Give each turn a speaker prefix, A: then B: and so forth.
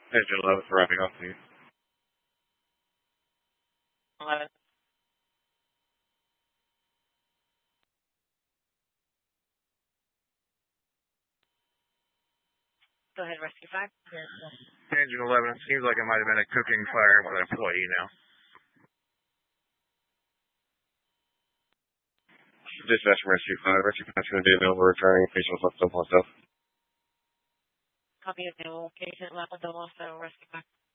A: Engine 11 for wrapping up, please.
B: 11. Go ahead, Rescue 5.
A: Engine 11, it seems like it might have been a cooking fire with an employee now. Dispatch from Rescue 5. Rescue 5 is going to be available returning. Patient was left double myself.
B: Copy of the location, left double, so Rescue 5.